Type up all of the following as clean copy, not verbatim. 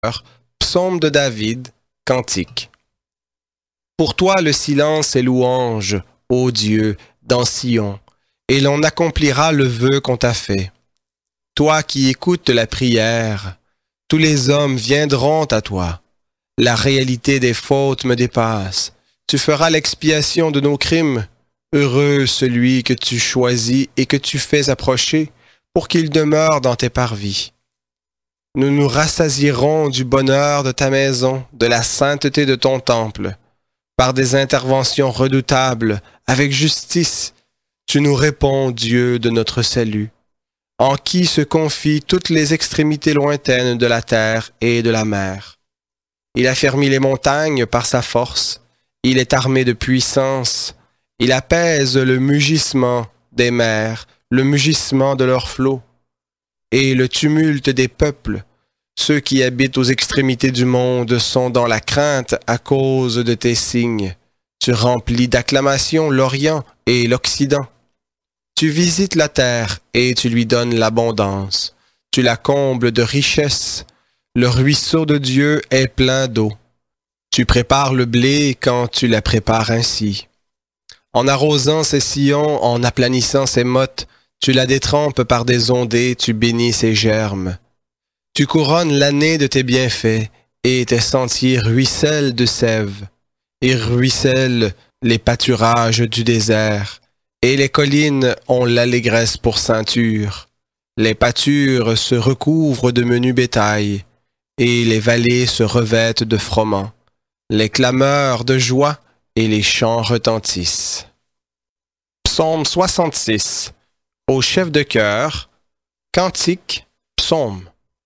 Psaume de David, cantique. Pour toi le silence est louange, ô Dieu, dans Sion, et l'on accomplira le vœu qu'on t'a fait. Toi qui écoutes la prière, tous les hommes viendront à toi. La réalité des fautes me dépasse. Tu feras l'expiation de nos crimes. Heureux celui que tu choisis et que tu fais approcher pour qu'il demeure dans tes parvis. Nous nous rassasierons du bonheur de ta maison, de la sainteté de ton temple. Par des interventions redoutables, avec justice, tu nous réponds, Dieu de notre salut, en qui se confient toutes les extrémités lointaines de la terre et de la mer. Il a fermi les montagnes par sa force, il est armé de puissance, il apaise le mugissement des mers, le mugissement de leurs flots, et le tumulte des peuples. Ceux qui habitent aux extrémités du monde sont dans la crainte à cause de tes signes. Tu remplis d'acclamations l'Orient et l'Occident. Tu visites la terre et tu lui donnes l'abondance. Tu la combles de richesses. Le ruisseau de Dieu est plein d'eau. Tu prépares le blé quand tu la prépares ainsi. En arrosant ses sillons, en aplanissant ses mottes, tu la détrempes par des ondées, tu bénis ses germes. Tu couronnes l'année de tes bienfaits, et tes sentiers ruissellent de sève, et ruissellent les pâturages du désert, et les collines ont l'allégresse pour ceinture. Les pâtures se recouvrent de menu bétail, et les vallées se revêtent de froment. Les clameurs de joie et les chants retentissent. Psaume 66. Au chef de chœur, cantique, psaume.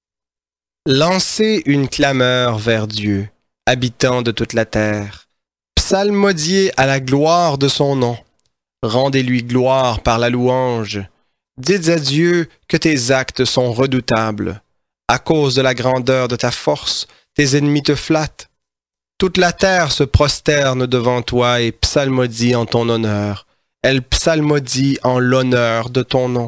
Lancez une clameur vers Dieu, habitant de toute la terre. Psalmodiez à la gloire de son nom. Rendez-lui gloire par la louange. Dites à Dieu que tes actes sont redoutables. À cause de la grandeur de ta force, tes ennemis te flattent. Toute la terre se prosterne devant toi et psalmodie en ton honneur. Elle psalmodie en l'honneur de ton nom.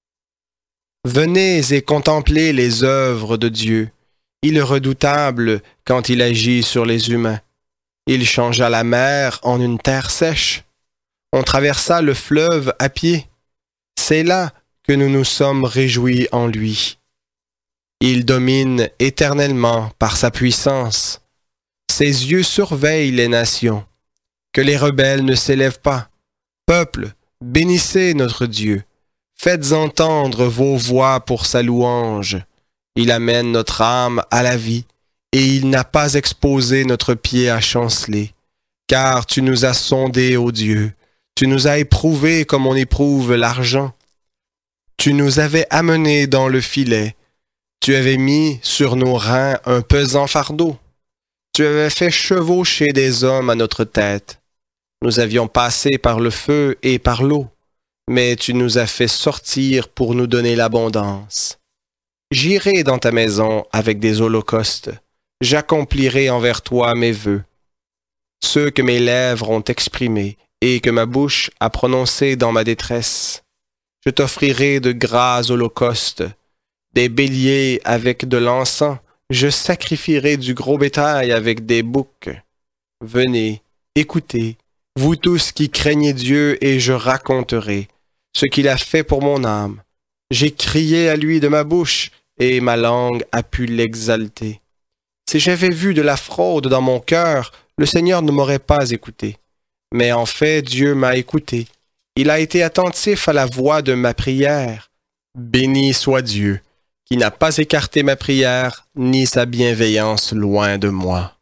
Venez et contemplez les œuvres de Dieu. Il est redoutable quand il agit sur les humains. Il changea la mer en une terre sèche. On traversa le fleuve à pied. C'est là que nous nous sommes réjouis en lui. Il domine éternellement par sa puissance. Ses yeux surveillent les nations. Que les rebelles ne s'élèvent pas. Peuple, bénissez notre Dieu. Faites entendre vos voix pour sa louange. Il amène notre âme à la vie, et il n'a pas exposé notre pied à chanceler. Car tu nous as sondés, ô Dieu. Tu nous as éprouvés comme on éprouve l'argent. Tu nous avais amenés dans le filet. Tu avais mis sur nos reins un pesant fardeau. Tu avais fait chevaucher des hommes à notre tête. Nous avions passé par le feu et par l'eau, mais tu nous as fait sortir pour nous donner l'abondance. J'irai dans ta maison avec des holocaustes. J'accomplirai envers toi mes vœux. Ceux que mes lèvres ont exprimés et que ma bouche a prononcés dans ma détresse. Je t'offrirai de gras holocaustes, des béliers avec de l'encens. Je sacrifierai du gros bétail avec des boucs. Venez, écoutez, vous tous qui craignez Dieu, et je raconterai ce qu'il a fait pour mon âme. J'ai crié à lui de ma bouche, et ma langue a pu l'exalter. Si j'avais vu de la fraude dans mon cœur, le Seigneur ne m'aurait pas écouté. Mais en fait, Dieu m'a écouté. Il a été attentif à la voix de ma prière. Béni soit Dieu, qui n'a pas écarté ma prière, ni sa bienveillance loin de moi.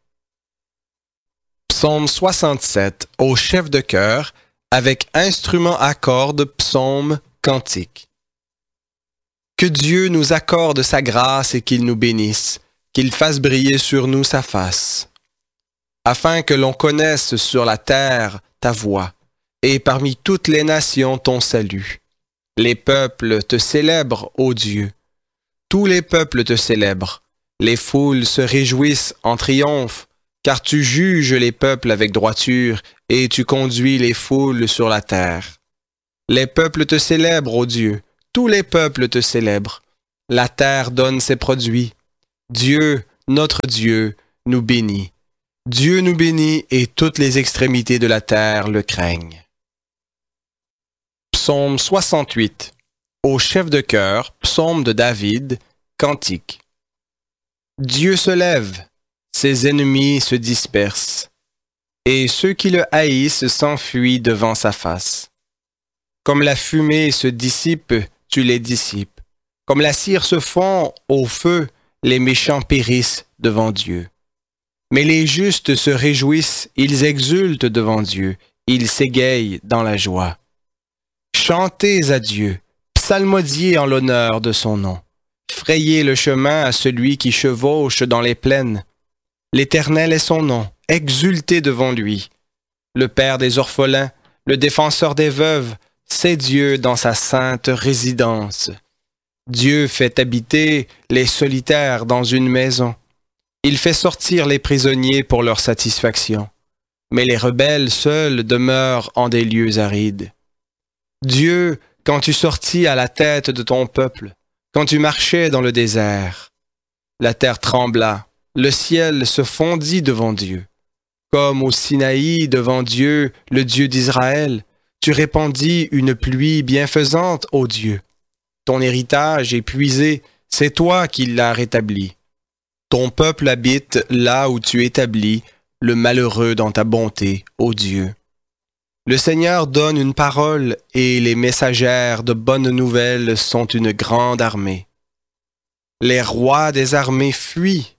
Psaume 67, au chef de chœur, avec instrument à cordes, psaume, cantique. Que Dieu nous accorde sa grâce et qu'il nous bénisse, qu'il fasse briller sur nous sa face, afin que l'on connaisse sur la terre ta voix, et parmi toutes les nations ton salut. Les peuples te célèbrent, ô Dieu. Tous les peuples te célèbrent. Les foules se réjouissent en triomphe, car tu juges les peuples avec droiture, et tu conduis les foules sur la terre. Les peuples te célèbrent, ô Dieu. Tous les peuples te célèbrent. La terre donne ses produits. Dieu, notre Dieu, nous bénit. Dieu nous bénit et toutes les extrémités de la terre le craignent. Psaume 68. Au chef de chœur, psaume de David, cantique. Dieu se lève, ses ennemis se dispersent, et ceux qui le haïssent s'enfuient devant sa face. Comme la fumée se dissipe, tu les dissipes. Comme la cire se fond au feu, les méchants périssent devant Dieu. Mais les justes se réjouissent, ils exultent devant Dieu, ils s'égayent dans la joie. Chantez à Dieu, psalmodiez en l'honneur de son nom. Frayez le chemin à celui qui chevauche dans les plaines. L'Éternel est son nom, exultez devant lui. Le Père des orphelins, le défenseur des veuves, c'est Dieu dans sa sainte résidence. Dieu fait habiter les solitaires dans une maison. Il fait sortir les prisonniers pour leur satisfaction. Mais les rebelles seuls demeurent en des lieux arides. Dieu, quand tu sortis à la tête de ton peuple, quand tu marchais dans le désert, la terre trembla, le ciel se fondit devant Dieu. Comme au Sinaï devant Dieu, le Dieu d'Israël, tu répandis une pluie bienfaisante, ô Dieu. Ton héritage épuisé, c'est toi qui l'as rétabli. Ton peuple habite là où tu établis le malheureux dans ta bonté, ô Dieu. Le Seigneur donne une parole et les messagères de bonnes nouvelles sont une grande armée. Les rois des armées fuient,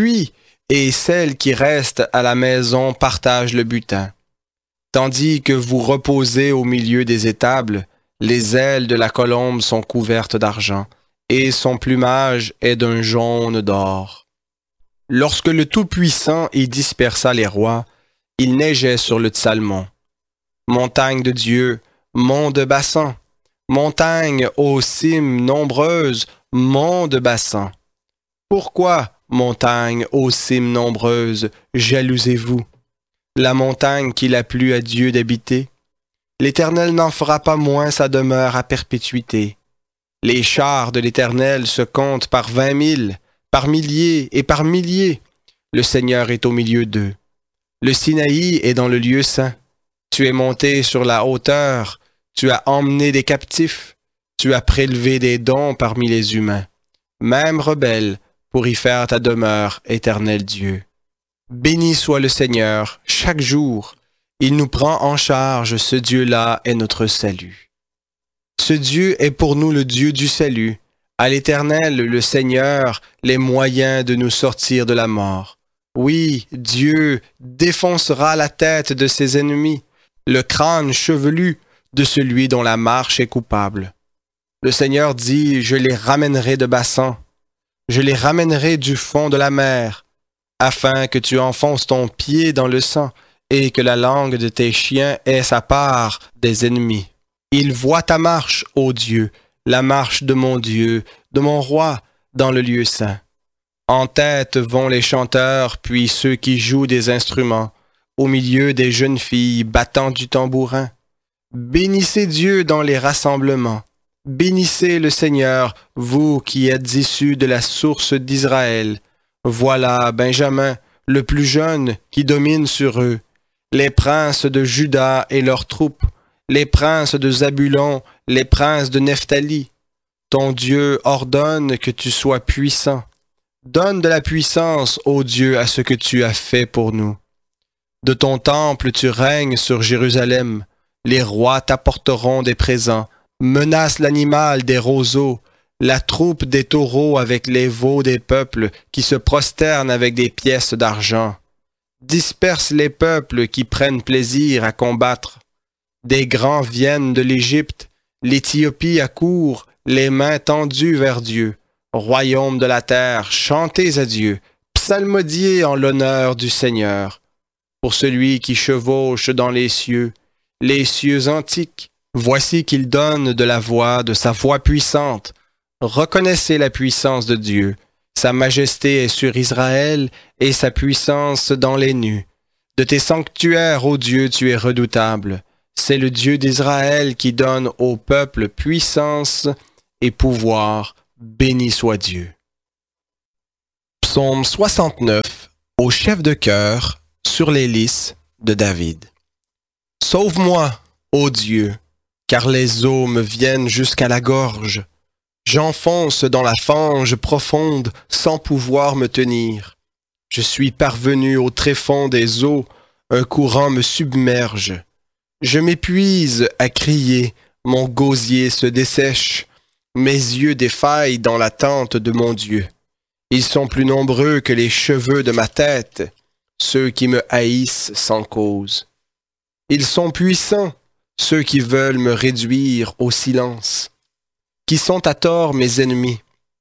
et celles qui restent à la maison partagent le butin. Tandis que vous reposez au milieu des étables, les ailes de la colombe sont couvertes d'argent et son plumage est d'un jaune d'or. Lorsque le Tout-Puissant y dispersa les rois, il neigeait sur le Tsalmon. Montagne de Dieu, mont de Bassan, montagne aux cimes nombreuses, mont de Bassan. Pourquoi, montagne aux cimes nombreuses, jalousez-vous? La montagne qu'il a plu à Dieu d'habiter? L'Éternel n'en fera pas moins sa demeure à perpétuité. Les chars de l'Éternel se comptent par 20 000, par milliers et par milliers. Le Seigneur est au milieu d'eux. Le Sinaï est dans le lieu saint. Tu es monté sur la hauteur, tu as emmené des captifs, tu as prélevé des dons parmi les humains, même rebelles, pour y faire ta demeure, éternel Dieu. Béni soit le Seigneur chaque jour. Il nous prend en charge, ce Dieu-là est notre salut. Ce Dieu est pour nous le Dieu du salut. À l'Éternel, le Seigneur, les moyens de nous sortir de la mort. Oui, Dieu défoncera la tête de ses ennemis, le crâne chevelu de celui dont la marche est coupable. Le Seigneur dit, je les ramènerai de Bassan, je les ramènerai du fond de la mer, afin que tu enfonces ton pied dans le sang et que la langue de tes chiens ait sa part des ennemis. Il voit ta marche, ô Dieu, la marche de mon Dieu, de mon roi, dans le lieu saint. En tête vont les chanteurs, puis ceux qui jouent des instruments, au milieu des jeunes filles battant du tambourin. Bénissez Dieu dans les rassemblements. Bénissez le Seigneur, vous qui êtes issus de la source d'Israël. Voilà Benjamin, le plus jeune, qui domine sur eux. Les princes de Juda et leurs troupes, les princes de Zabulon, les princes de Nephtali. Ton Dieu ordonne que tu sois puissant. Donne de la puissance, ô Dieu, à ce que tu as fait pour nous. De ton temple tu règnes sur Jérusalem. Les rois t'apporteront des présents. Menace l'animal des roseaux, la troupe des taureaux avec les veaux des peuples qui se prosternent avec des pièces d'argent. Disperse les peuples qui prennent plaisir à combattre. Des grands viennent de l'Égypte, l'Éthiopie accourt, les mains tendues vers Dieu. Royaume de la terre, chantez à Dieu, psalmodiez en l'honneur du Seigneur. Pour celui qui chevauche dans les cieux antiques, voici qu'il donne de la voix, de sa voix puissante. Reconnaissez la puissance de Dieu. Sa majesté est sur Israël et sa puissance dans les nues. De tes sanctuaires, ô Dieu, tu es redoutable. C'est le Dieu d'Israël qui donne au peuple puissance et pouvoir. Béni soit Dieu. Psaume 69 au chef de chœur sur les lys de David. Sauve-moi, ô Dieu, car les eaux me viennent jusqu'à la gorge. J'enfonce dans la fange profonde sans pouvoir me tenir. Je suis parvenu au tréfonds des eaux, un courant me submerge. Je m'épuise à crier, mon gosier se dessèche. Mes yeux défaillent dans l'attente de mon Dieu. Ils sont plus nombreux que les cheveux de ma tête, ceux qui me haïssent sans cause. Ils sont puissants, ceux qui veulent me réduire au silence, qui sont à tort mes ennemis.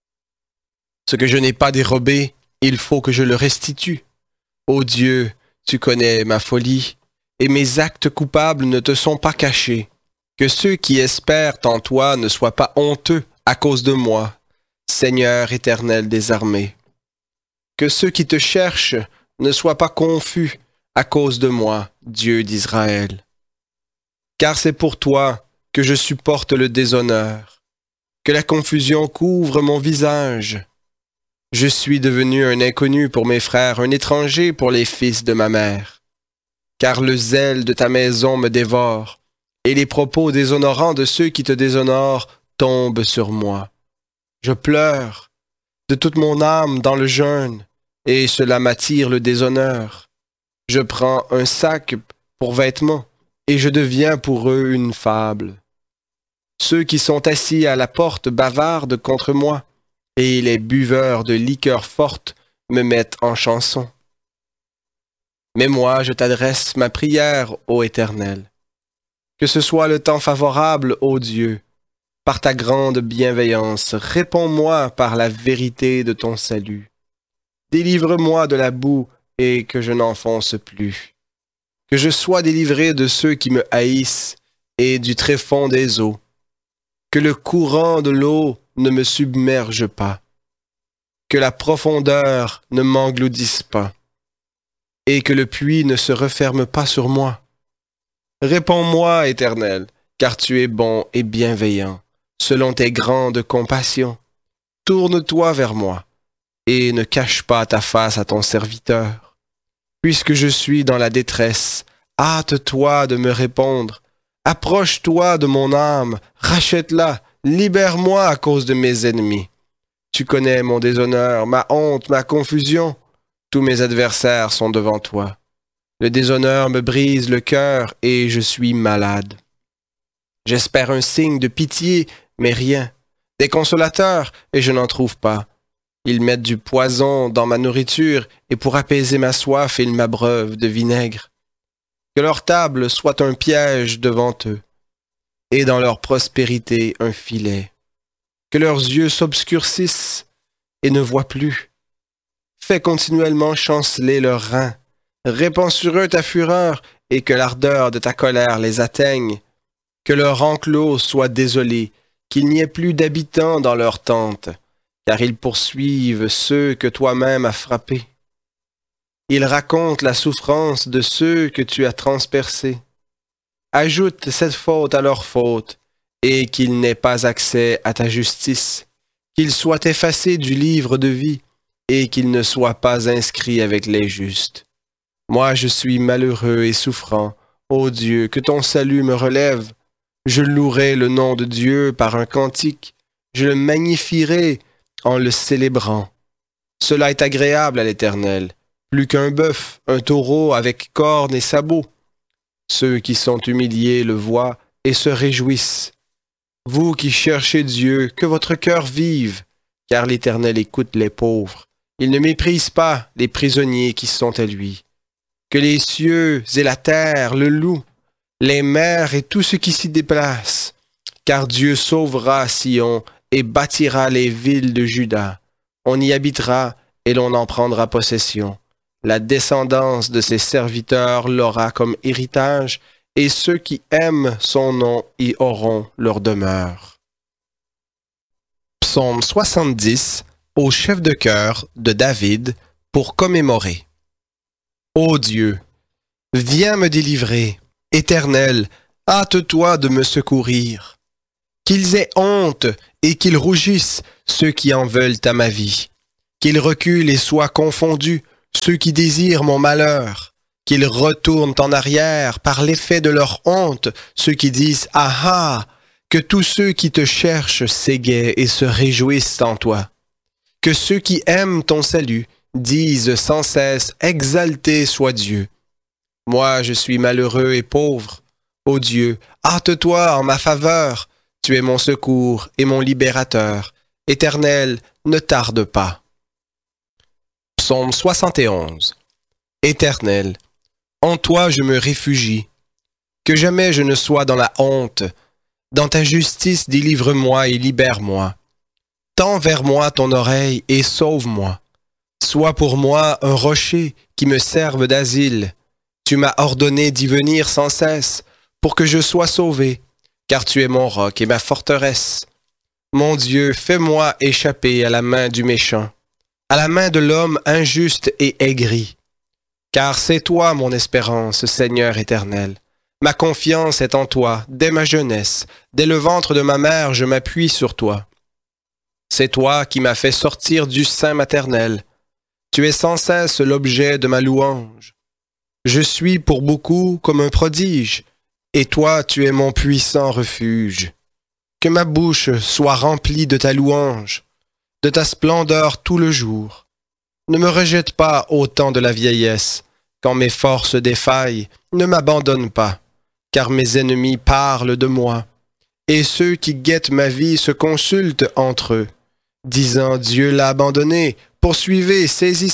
Ce que je n'ai pas dérobé, il faut que je le restitue. Ô Dieu, tu connais ma folie, et mes actes coupables ne te sont pas cachés. Que ceux qui espèrent en toi ne soient pas honteux à cause de moi, Seigneur éternel des armées. Que ceux qui te cherchent ne soient pas confus à cause de moi, Dieu d'Israël. Car c'est pour toi que je supporte le déshonneur, que la confusion couvre mon visage. Je suis devenu un inconnu pour mes frères, un étranger pour les fils de ma mère. Car le zèle de ta maison me dévore, et les propos déshonorants de ceux qui te déshonorent tombent sur moi. Je pleure de toute mon âme dans le jeûne, et cela m'attire le déshonneur. Je prends un sac pour vêtements, et je deviens pour eux une fable. Ceux qui sont assis à la porte bavardent contre moi, et les buveurs de liqueurs fortes me mettent en chanson. Mais moi, je t'adresse ma prière, ô Éternel. Que ce soit le temps favorable, ô Dieu. Par ta grande bienveillance, réponds-moi par la vérité de ton salut. Délivre-moi de la boue et que je n'enfonce plus. Que je sois délivré de ceux qui me haïssent et du tréfonds des eaux. Que le courant de l'eau ne me submerge pas. Que la profondeur ne m'engloutisse pas. Et que le puits ne se referme pas sur moi. Réponds-moi, Éternel, car tu es bon et bienveillant. Selon tes grandes compassions, tourne-toi vers moi et ne cache pas ta face à ton serviteur. Puisque je suis dans la détresse, hâte-toi de me répondre. Approche-toi de mon âme, rachète-la, libère-moi à cause de mes ennemis. Tu connais mon déshonneur, ma honte, ma confusion. Tous mes adversaires sont devant toi. Le déshonneur me brise le cœur et je suis malade. J'espère un signe de pitié, mais rien. Des consolateurs, et je n'en trouve pas. Ils mettent du poison dans ma nourriture, et pour apaiser ma soif, ils m'abreuvent de vinaigre. Que leur table soit un piège devant eux, et dans leur prospérité un filet. Que leurs yeux s'obscurcissent et ne voient plus. Fais continuellement chanceler leurs reins. Répands sur eux ta fureur, et que l'ardeur de ta colère les atteigne. Que leur enclos soit désolé, qu'il n'y ait plus d'habitants dans leurs tentes, car ils poursuivent ceux que toi-même as frappés. Ils racontent la souffrance de ceux que tu as transpercés. Ajoute cette faute à leur faute, et qu'ils n'aient pas accès à ta justice, qu'ils soient effacés du livre de vie, et qu'ils ne soient pas inscrits avec les justes. Moi je suis malheureux et souffrant, ô Dieu, que ton salut me relève. Je louerai le nom de Dieu par un cantique, je le magnifierai en le célébrant. Cela est agréable à l'Éternel, plus qu'un bœuf, un taureau avec cornes et sabots. Ceux qui sont humiliés le voient et se réjouissent. Vous qui cherchez Dieu, que votre cœur vive, car l'Éternel écoute les pauvres. Il ne méprise pas les prisonniers qui sont à lui. Que les cieux et la terre le louent, les mers et tout ce qui s'y déplace, car Dieu sauvera Sion et bâtira les villes de Juda. On y habitera et l'on en prendra possession. La descendance de ses serviteurs l'aura comme héritage, et ceux qui aiment son nom y auront leur demeure. Psaume 70 au chef de chœur de David pour commémorer. Ô Dieu, viens me délivrer. Éternel, hâte-toi de me secourir. Qu'ils aient honte et qu'ils rougissent ceux qui en veulent à ma vie. Qu'ils reculent et soient confondus, ceux qui désirent mon malheur. Qu'ils retournent en arrière par l'effet de leur honte, ceux qui disent « Ah ah !» Que tous ceux qui te cherchent s'égaient et se réjouissent en toi. Que ceux qui aiment ton salut disent sans cesse « Exalté soit Dieu !» Moi, je suis malheureux et pauvre. Ô Dieu, hâte-toi en ma faveur. Tu es mon secours et mon libérateur. Éternel, ne tarde pas. Psaume 71. Éternel, en toi je me réfugie. Que jamais je ne sois dans la honte. Dans ta justice, délivre-moi et libère-moi. Tends vers moi ton oreille et sauve-moi. Sois pour moi un rocher qui me serve d'asile. Tu m'as ordonné d'y venir sans cesse pour que je sois sauvé, car tu es mon roc et ma forteresse. Mon Dieu, fais-moi échapper à la main du méchant, à la main de l'homme injuste et aigri. Car c'est toi mon espérance, Seigneur éternel. Ma confiance est en toi, dès ma jeunesse. Dès le ventre de ma mère, je m'appuie sur toi. C'est toi qui m'as fait sortir du sein maternel. Tu es sans cesse l'objet de ma louange. Je suis pour beaucoup comme un prodige, et toi tu es mon puissant refuge. Que ma bouche soit remplie de ta louange, de ta splendeur tout le jour. Ne me rejette pas au temps de la vieillesse, quand mes forces défaillent, ne m'abandonne pas, car mes ennemis parlent de moi, et ceux qui guettent ma vie se consultent entre eux, disant « Dieu l'a abandonné, poursuivez, saisissez-le ».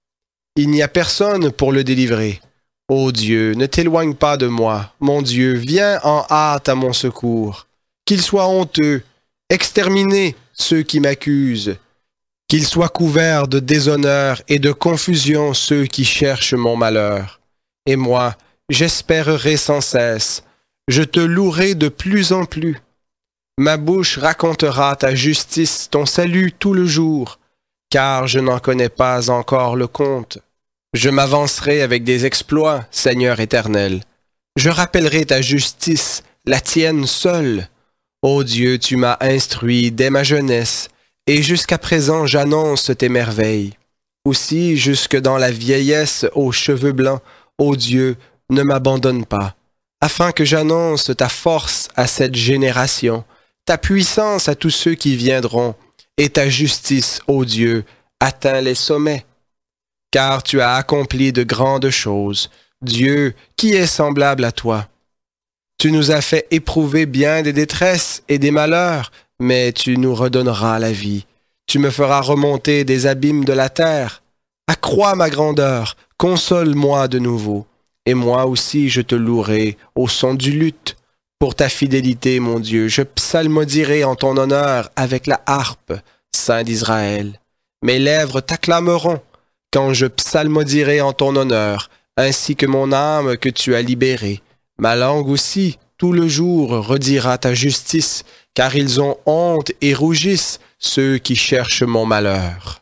Il n'y a personne pour le délivrer. Ô Dieu, ne t'éloigne pas de moi. Mon Dieu, viens en hâte à mon secours. Qu'ils soient honteux, exterminez ceux qui m'accusent. Qu'ils soient couverts de déshonneur et de confusion ceux qui cherchent mon malheur. Et moi, j'espérerai sans cesse. Je te louerai de plus en plus. Ma bouche racontera ta justice, ton salut tout le jour, car je n'en connais pas encore le compte. Je m'avancerai avec des exploits, Seigneur éternel. Je rappellerai ta justice, la tienne seule. Ô Dieu, tu m'as instruit dès ma jeunesse, et jusqu'à présent j'annonce tes merveilles. Aussi, jusque dans la vieillesse aux cheveux blancs, ô Dieu, ne m'abandonne pas, afin que j'annonce ta force à cette génération, ta puissance à tous ceux qui viendront, et ta justice, ô Dieu, atteint les sommets. Car tu as accompli de grandes choses. Dieu, qui est semblable à toi? Tu nous as fait éprouver bien des détresses et des malheurs, mais tu nous redonneras la vie. Tu me feras remonter des abîmes de la terre. Accrois ma grandeur, console-moi de nouveau. Et moi aussi je te louerai au son du luth. Pour ta fidélité, mon Dieu, je psalmodierai en ton honneur avec la harpe, Saint d'Israël. Mes lèvres t'acclameront quand je psalmodierai en ton honneur, ainsi que mon âme que tu as libérée. Ma langue aussi, tout le jour, redira ta justice, car ils ont honte et rougissent, ceux qui cherchent mon malheur.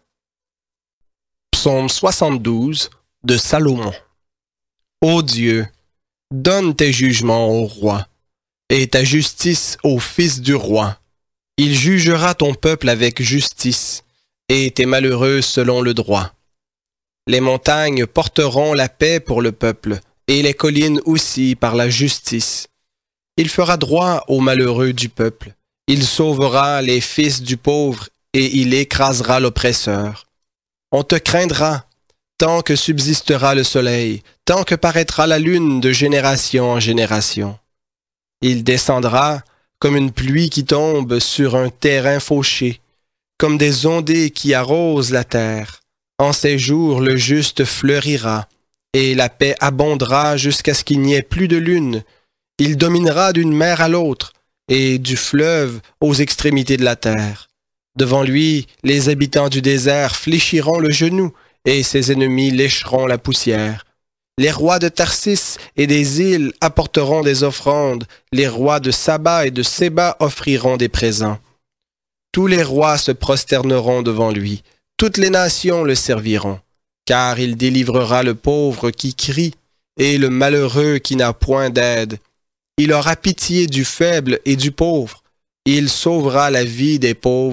Psaume 72 de Salomon. Ô Dieu, donne tes jugements au roi, et ta justice au fils du roi. Il jugera ton peuple avec justice, et tes malheureux selon le droit. Les montagnes porteront la paix pour le peuple, et les collines aussi par la justice. Il fera droit aux malheureux du peuple. Il sauvera les fils du pauvre, et il écrasera l'oppresseur. On te craindra, tant que subsistera le soleil, tant que paraîtra la lune de génération en génération. Il descendra comme une pluie qui tombe sur un terrain fauché, comme des ondées qui arrosent la terre. En ces jours, le juste fleurira, et la paix abondera jusqu'à ce qu'il n'y ait plus de lune. Il dominera d'une mer à l'autre, et du fleuve aux extrémités de la terre. Devant lui, les habitants du désert fléchiront le genou, et ses ennemis lécheront la poussière. Les rois de Tarsis et des îles apporteront des offrandes, les rois de Saba et de Séba offriront des présents. Tous les rois se prosterneront devant lui, toutes les nations le serviront, car il délivrera le pauvre qui crie et le malheureux qui n'a point d'aide. Il aura pitié du faible et du pauvre. Il sauvera la vie des pauvres.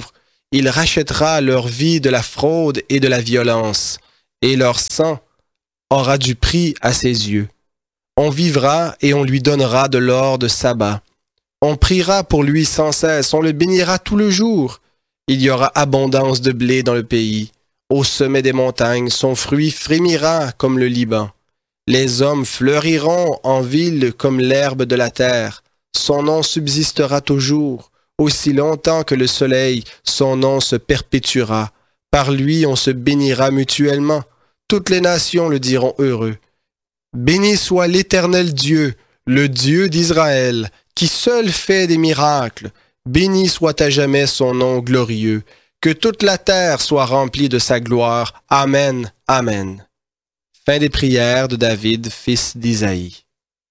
Il rachètera leur vie de la fraude et de la violence, et leur sang aura du prix à ses yeux. On vivra et on lui donnera de l'or de sabbat. On priera pour lui sans cesse, on le bénira tout le jour. Il y aura abondance de blé dans le pays. Au sommet des montagnes, son fruit frémira comme le Liban. Les hommes fleuriront en ville comme l'herbe de la terre. Son nom subsistera toujours. Aussi longtemps que le soleil, son nom se perpétuera. Par lui, on se bénira mutuellement. Toutes les nations le diront heureux. Béni soit l'Éternel Dieu, le Dieu d'Israël, qui seul fait des miracles. Béni soit à jamais son nom glorieux. Que toute la terre soit remplie de sa gloire. Amen, Amen. Fin des prières de David, fils d'Isaïe.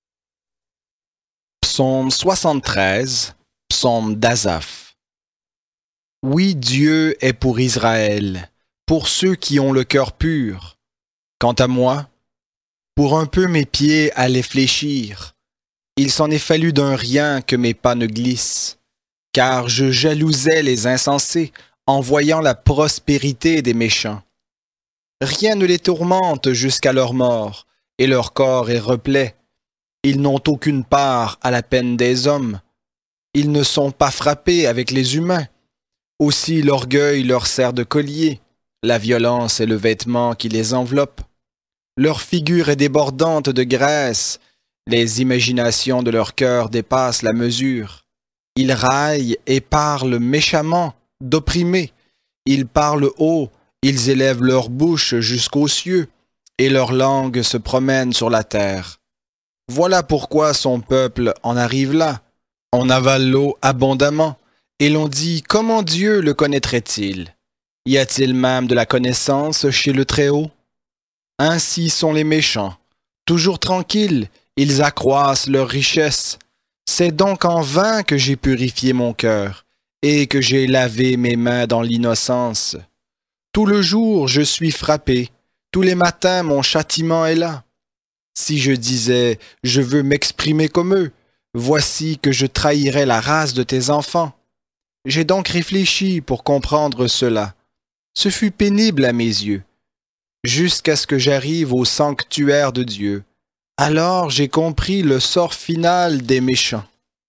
Psaume 73, psaume d'Asaph. Oui, Dieu est pour Israël, pour ceux qui ont le cœur pur. Quant à moi, pour un peu mes pieds allaient fléchir. Il s'en est fallu d'un rien que mes pas ne glissent, car je jalousais les insensés en voyant la prospérité des méchants. Rien ne les tourmente jusqu'à leur mort, et leur corps est replet. Ils n'ont aucune part à la peine des hommes. Ils ne sont pas frappés avec les humains. Aussi l'orgueil leur sert de collier. La violence est le vêtement qui les enveloppe. Leur figure est débordante de graisse. Les imaginations de leur cœur dépassent la mesure. Ils raillent et parlent méchamment, d'opprimés. Ils parlent haut, ils élèvent leur bouche jusqu'aux cieux, et leur langue se promène sur la terre. Voilà pourquoi son peuple en arrive là. On avale l'eau abondamment, et l'on dit, comment Dieu le connaîtrait-il? Y a-t-il même de la connaissance chez le Très-Haut? Ainsi sont les méchants. Toujours tranquilles, ils accroissent leur richesse. C'est donc en vain que j'ai purifié mon cœur, et que j'ai lavé mes mains dans l'innocence. Tout le jour je suis frappé, tous les matins mon châtiment est là. Si je disais, je veux m'exprimer comme eux, voici que je trahirais la race de tes enfants. J'ai donc réfléchi pour comprendre cela. Ce fut pénible à mes yeux, jusqu'à ce que j'arrive au sanctuaire de Dieu. Alors j'ai compris le sort final des méchants.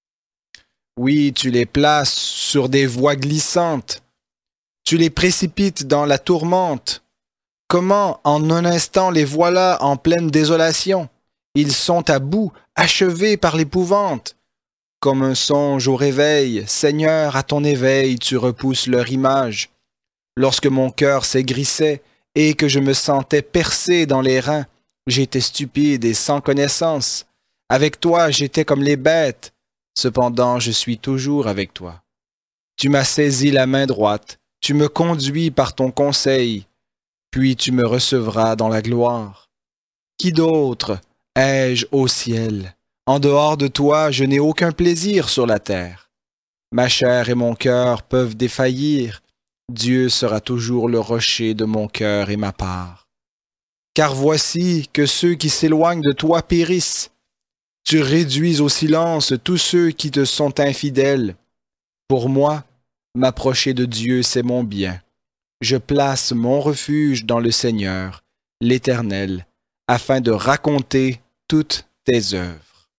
Oui, tu les places sur des voies glissantes. Tu les précipites dans la tourmente. Comment, en un instant, les voilà en pleine désolation? Ils sont à bout, achevés par l'épouvante. Comme un songe au réveil, Seigneur, à ton éveil, tu repousses leur image. Lorsque mon cœur s'aigrissait et que je me sentais percé dans les reins, j'étais stupide et sans connaissance. Avec toi, j'étais comme les bêtes. Cependant, je suis toujours avec toi. Tu m'as saisi la main droite, tu me conduis par ton conseil, puis tu me recevras dans la gloire. Qui d'autre ai-je au ciel? En dehors de toi, je n'ai aucun plaisir sur la terre. Ma chair et mon cœur peuvent défaillir. Dieu sera toujours le rocher de mon cœur et ma part. Car voici que ceux qui s'éloignent de toi périssent. Tu réduis au silence tous ceux qui te sont infidèles. Pour moi, m'approcher de Dieu, c'est mon bien. Je place mon refuge dans le Seigneur, l'Éternel, afin de raconter toutes tes œuvres.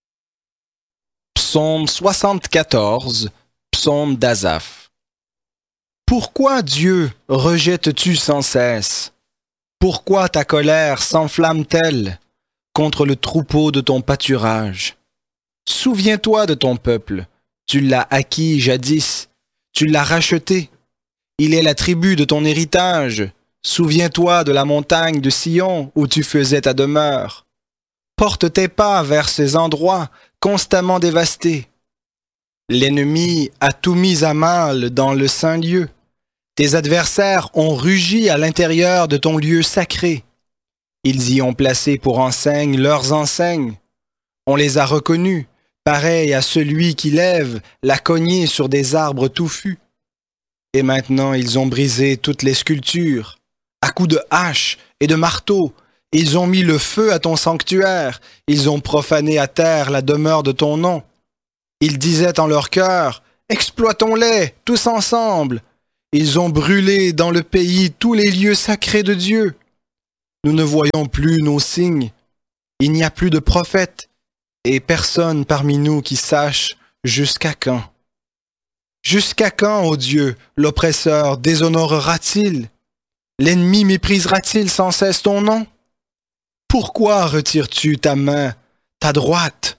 Psaume 74, psaume d'Asaph. Pourquoi, Dieu, rejettes-tu sans cesse? Pourquoi ta colère s'enflamme-t-elle contre le troupeau de ton pâturage? Souviens-toi de ton peuple, tu l'as acquis jadis, tu l'as racheté. Il est la tribu de ton héritage. Souviens-toi de la montagne de Sion où tu faisais ta demeure. Porte tes pas vers ces endroits constamment dévastés. L'ennemi a tout mis à mal dans le saint lieu. Tes adversaires ont rugi à l'intérieur de ton lieu sacré. Ils y ont placé pour enseigne leurs enseignes. On les a reconnus, pareils à celui qui lève la cognée sur des arbres touffus. Et maintenant ils ont brisé toutes les sculptures. À coups de hache et de marteau, ils ont mis le feu à ton sanctuaire. Ils ont profané à terre la demeure de ton nom. Ils disaient en leur cœur, exploitons-les tous ensemble. Ils ont brûlé dans le pays tous les lieux sacrés de Dieu. Nous ne voyons plus nos signes. Il n'y a plus de prophètes et personne parmi nous qui sache jusqu'à quand. Jusqu'à quand, ô Dieu, l'oppresseur déshonorera-t-il? L'ennemi méprisera-t-il sans cesse ton nom? Pourquoi retires-tu ta main, ta droite?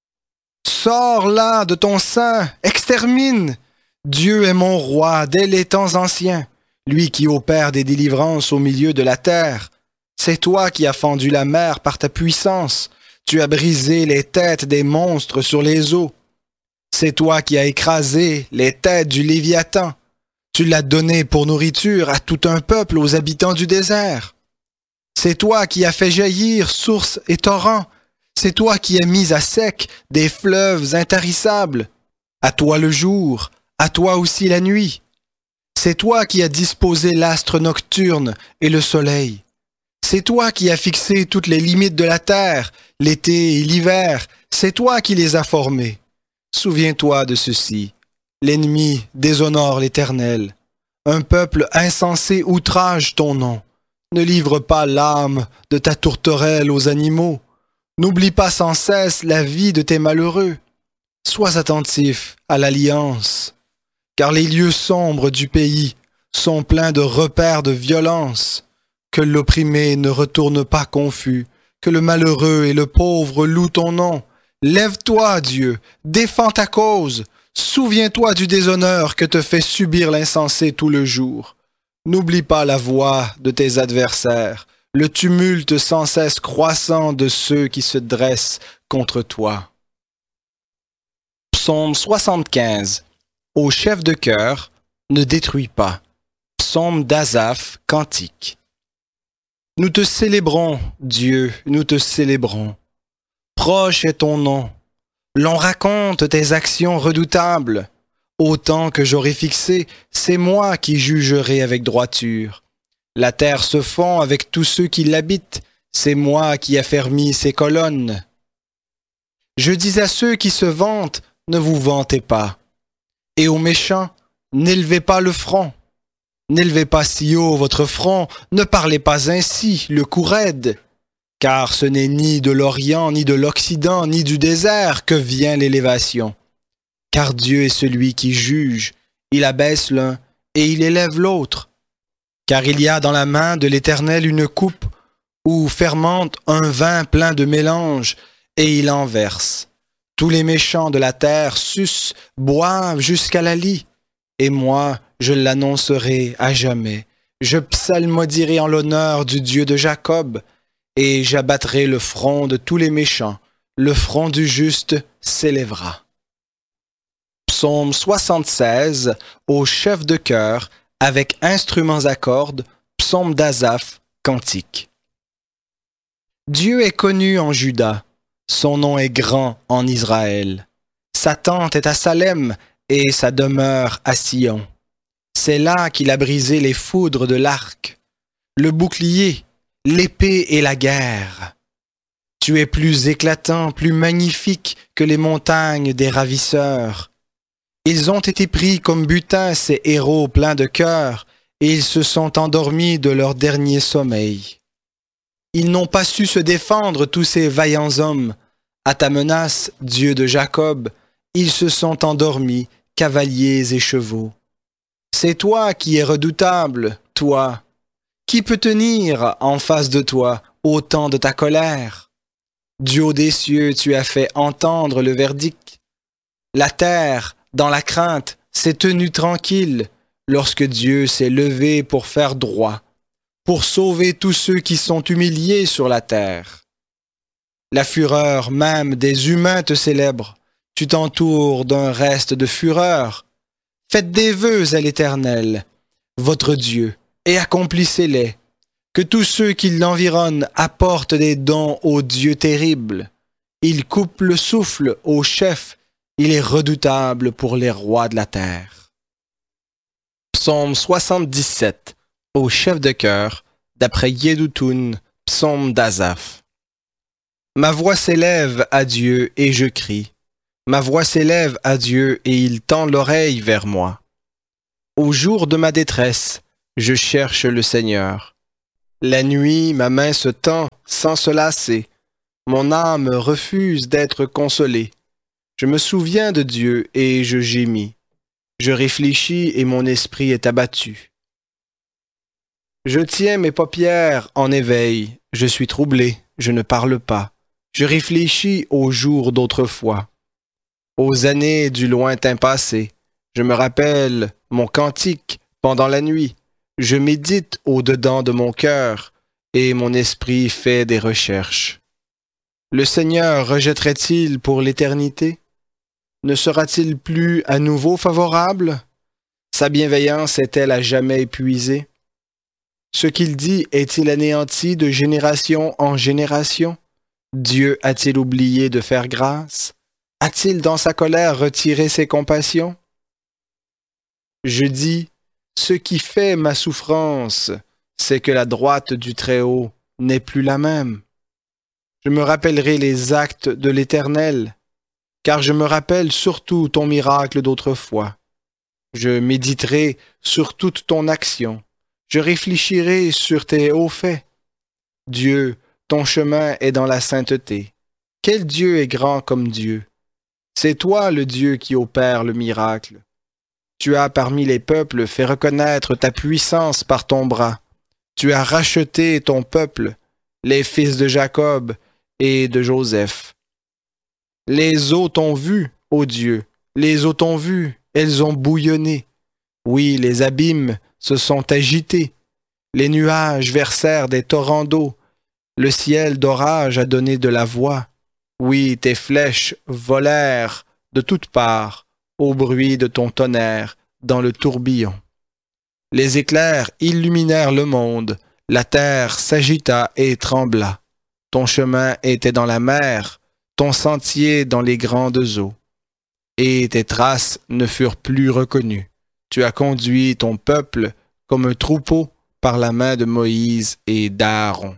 Sors là de ton sein, extermine! Dieu est mon roi dès les temps anciens, lui qui opère des délivrances au milieu de la terre. C'est toi qui as fendu la mer par ta puissance. Tu as brisé les têtes des monstres sur les eaux. C'est toi qui as écrasé les têtes du Léviathan. Tu l'as donné pour nourriture à tout un peuple, aux habitants du désert. C'est toi qui as fait jaillir sources et torrents. C'est toi qui as mis à sec des fleuves intarissables. À toi le jour, à toi aussi la nuit. C'est toi qui as disposé l'astre nocturne et le soleil. C'est toi qui as fixé toutes les limites de la terre, l'été et l'hiver. C'est toi qui les as formés. Souviens-toi de ceci. L'ennemi déshonore l'Éternel. Un peuple insensé outrage ton nom. Ne livre pas l'âme de ta tourterelle aux animaux. N'oublie pas sans cesse la vie de tes malheureux. Sois attentif à l'alliance, car les lieux sombres du pays sont pleins de repères de violence. Que l'opprimé ne retourne pas confus, que le malheureux et le pauvre louent ton nom. Lève-toi, Dieu, défends ta cause. Souviens-toi du déshonneur que te fait subir l'insensé tout le jour. N'oublie pas la voix de tes adversaires, le tumulte sans cesse croissant de ceux qui se dressent contre toi. Psaume 75. Au chef de chœur, ne détruis pas. Psaume d'Asaph, cantique. Nous te célébrons, Dieu, nous te célébrons. Proche est ton nom. L'on raconte tes actions redoutables. Au temps que j'aurai fixé, c'est moi qui jugerai avec droiture. La terre se fond avec tous ceux qui l'habitent. C'est moi qui affermis ses colonnes. Je dis à ceux qui se vantent, ne vous vantez pas. Et aux méchants, n'élevez pas le front. N'élevez pas si haut votre front, ne parlez pas ainsi, le cou raide. Car ce n'est ni de l'Orient, ni de l'Occident, ni du désert que vient l'élévation. Car Dieu est celui qui juge, il abaisse l'un et il élève l'autre. Car il y a dans la main de l'Éternel une coupe où fermente un vin plein de mélange, et il en verse. Tous les méchants de la terre sucent, boivent jusqu'à la lie. Et moi, je l'annoncerai à jamais. Je psalmodierai en l'honneur du Dieu de Jacob, et j'abattrai le front de tous les méchants. Le front du juste s'élèvera. Psaume 76, au chef de chœur, avec instruments à cordes, psaume d'Asaph, cantique. Dieu est connu en Juda, son nom est grand en Israël. Sa tente est à Salem et sa demeure à Sion. C'est là qu'il a brisé les foudres de l'arc, le bouclier, l'épée et la guerre. Tu es plus éclatant, plus magnifique que les montagnes des ravisseurs. Ils ont été pris comme butin, ces héros pleins de cœur, et ils se sont endormis de leur dernier sommeil. Ils n'ont pas su se défendre, tous ces vaillants hommes. À ta menace, Dieu de Jacob, ils se sont endormis, cavaliers et chevaux. C'est toi qui es redoutable, toi. Qui peut tenir en face de toi au temps de ta colère? Du haut des cieux, tu as fait entendre le verdict. La terre, dans la crainte, s'est tenue tranquille lorsque Dieu s'est levé pour faire droit, pour sauver tous ceux qui sont humiliés sur la terre. La fureur même des humains te célèbre. Tu t'entoures d'un reste de fureur. Faites des vœux à l'Éternel, votre Dieu, et accomplissez-les. Que tous ceux qui l'environnent apportent des dons au Dieu terrible. Il coupe le souffle au chef. Il est redoutable pour les rois de la terre. Psaume 77, au chef de chœur, d'après Yedutun, psaume d'Asaph. Ma voix s'élève à Dieu et je crie. Ma voix s'élève à Dieu et il tend l'oreille vers moi. Au jour de ma détresse, je cherche le Seigneur. La nuit, ma main se tend sans se lasser. Mon âme refuse d'être consolée. Je me souviens de Dieu et je gémis. Je réfléchis et mon esprit est abattu. Je tiens mes paupières en éveil. Je suis troublé, je ne parle pas. Je réfléchis aux jours d'autrefois, aux années du lointain passé. Je me rappelle mon cantique pendant la nuit. Je médite au-dedans de mon cœur et mon esprit fait des recherches. Le Seigneur rejetterait-il pour l'éternité? Ne sera-t-il plus à nouveau favorable? Sa bienveillance est-elle à jamais épuisée? Ce qu'il dit est-il anéanti de génération en génération? Dieu a-t-il oublié de faire grâce? A-t-il dans sa colère retiré ses compassions? Je dis, ce qui fait ma souffrance, c'est que la droite du Très-Haut n'est plus la même. Je me rappellerai les actes de l'Éternel, car je me rappelle surtout ton miracle d'autrefois. Je méditerai sur toute ton action. Je réfléchirai sur tes hauts faits. Dieu, ton chemin est dans la sainteté. Quel Dieu est grand comme Dieu? C'est toi le Dieu qui opère le miracle. Tu as parmi les peuples fait reconnaître ta puissance par ton bras. Tu as racheté ton peuple, les fils de Jacob et de Joseph. Les eaux t'ont vu, ô Dieu, les eaux t'ont vu, elles ont bouillonné. Oui, les abîmes se sont agités. Les nuages versèrent des torrents d'eau. Le ciel d'orage a donné de la voix. Oui, tes flèches volèrent de toutes parts au bruit de ton tonnerre dans le tourbillon. Les éclairs illuminèrent le monde. La terre s'agita et trembla. Ton chemin était dans la mer, ton sentier dans les grandes eaux. Et tes traces ne furent plus reconnues. Tu as conduit ton peuple comme un troupeau par la main de Moïse et d'Aaron.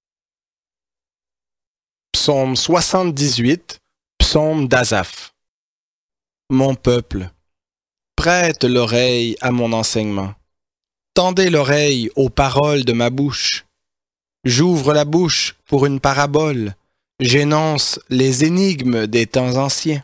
Psaume 78, psaume d'Asaph. Mon peuple, prête l'oreille à mon enseignement. Tendez l'oreille aux paroles de ma bouche. J'ouvre la bouche pour une parabole. J'énonce les énigmes des temps anciens.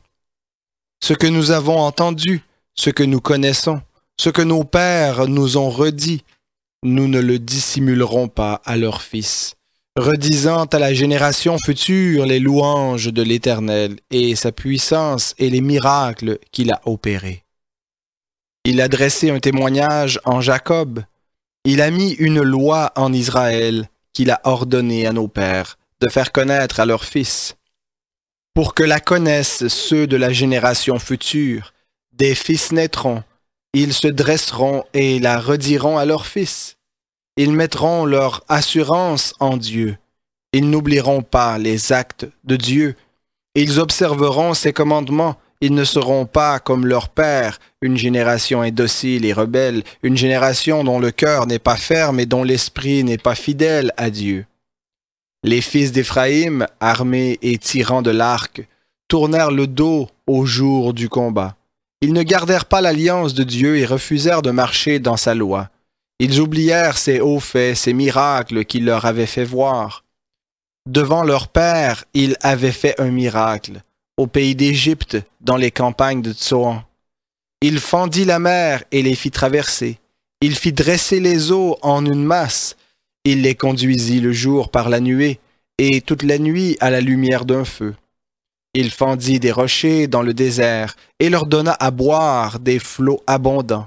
Ce que nous avons entendu, ce que nous connaissons, ce que nos pères nous ont redit, nous ne le dissimulerons pas à leurs fils, redisant à la génération future les louanges de l'Éternel et sa puissance et les miracles qu'il a opérés. Il a dressé un témoignage en Jacob. Il a mis une loi en Israël qu'il a ordonné à nos pères de faire connaître à leurs fils. Pour que la connaissent ceux de la génération future, des fils naîtront, ils se dresseront et la rediront à leurs fils. Ils mettront leur assurance en Dieu. Ils n'oublieront pas les actes de Dieu. Ils observeront ses commandements. Ils ne seront pas comme leur père, une génération indocile et rebelle, une génération dont le cœur n'est pas ferme et dont l'esprit n'est pas fidèle à Dieu. Les fils d'Éphraïm, armés et tirant de l'arc, tournèrent le dos au jour du combat. Ils ne gardèrent pas l'alliance de Dieu et refusèrent de marcher dans sa loi. Ils oublièrent ses hauts faits, ses miracles qu'il leur avait fait voir. Devant leur père, il avait fait un miracle, au pays d'Égypte, dans les campagnes de Tsoan. Il fendit la mer et les fit traverser. Il fit dresser les eaux en une masse. Il les conduisit le jour par la nuée, et toute la nuit à la lumière d'un feu. Il fendit des rochers dans le désert, et leur donna à boire des flots abondants.